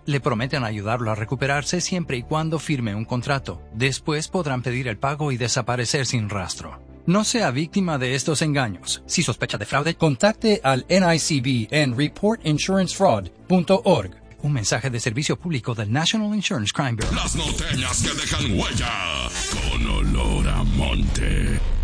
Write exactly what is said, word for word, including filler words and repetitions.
Le prometen ayudarlo a recuperarse siempre y cuando firme un contrato. Después podrán pedir el pago y desaparecer sin rastro. No sea víctima de estos engaños. Si sospecha de fraude, contacte al N I C B en report insurance fraud punto org. Un mensaje de servicio público del National Insurance Crime Bureau. Las norteñas que dejan huella con olor a monte.